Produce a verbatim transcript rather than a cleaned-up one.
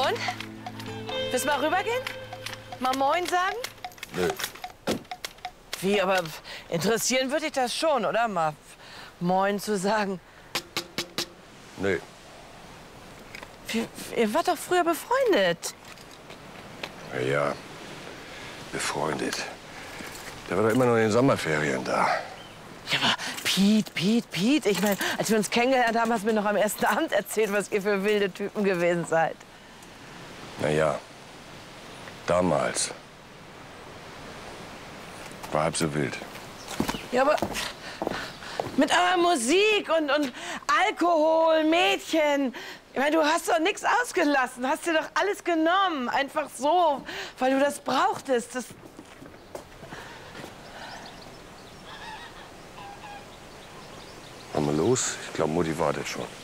Und? Willst du mal rübergehen? Mal Moin sagen? Nö. Wie, aber interessieren würde dich das schon, oder? Mal Moin zu sagen. Nö. Wie, ihr wart doch früher befreundet. Na ja, befreundet. Der war doch immer nur in den Sommerferien da. Ja, aber Piet, Piet, Piet. Ich meine, als wir uns kennengelernt haben, hast du mir noch am ersten Abend erzählt, was ihr für wilde Typen gewesen seid. Na ja, damals. War halb so wild. Ja, aber mit eurer Musik und, und Alkohol, Mädchen. Ich meine, du hast doch nichts ausgelassen. Hast dir doch alles genommen. Einfach so, weil du das brauchtest. Das Komm mal los. Ich glaube, Mutti wartet schon.